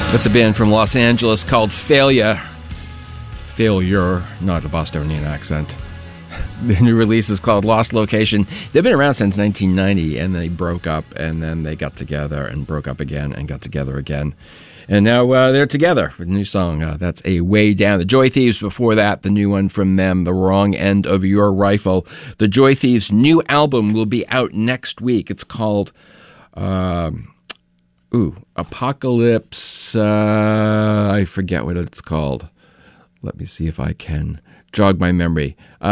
That's a band from Los Angeles called Failure. Failure, not a Bostonian accent. The new release is called Lost Location. They've been around since 1990, and they broke up, and then they got together and broke up again and got together again. And now they're together with a new song. That's A Way Down. The Joy Thieves before that, the new one from them, The Wrong End of Your Rifle. The Joy Thieves' new album will be out next week. It's called Apocalypse. I forget what it's called. Let me see if I can jog my memory.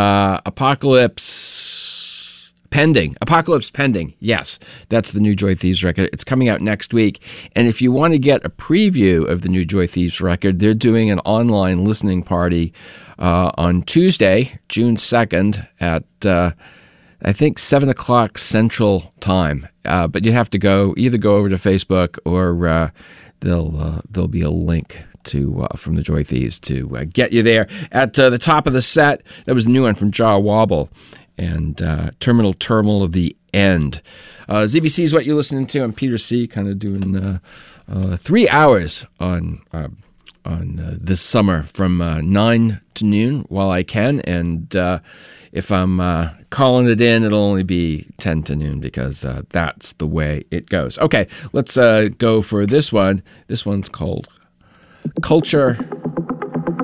Apocalypse Pending. Yes, that's the new Joy Thieves record. It's coming out next week. And if you want to get a preview of the new Joy Thieves record, they're doing an online listening party on Tuesday, June 2nd at, I think, 7 o'clock Central Time. But you have to either go over to Facebook or there'll be a link from the Joy Thieves to get you there. At the top of the set, that was a new one from Jaw Wobble and Terminal of the End. ZBC is what you're listening to. I'm Peter C., kind of doing 3 hours on this summer from 9 to noon while I can, and if I'm calling it in, it'll only be 10 to noon because that's the way it goes. Okay, let's go for this one. This one's called Culture